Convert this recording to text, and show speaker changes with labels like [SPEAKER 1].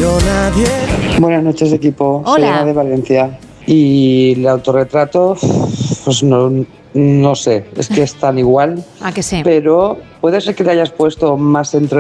[SPEAKER 1] Buenas noches, equipo. Soy
[SPEAKER 2] Hola.
[SPEAKER 1] Ana de Valencia. Y el autorretrato, pues no sé, es que es tan igual,
[SPEAKER 2] ¿A que sí?
[SPEAKER 1] pero puede ser que le hayas puesto más entre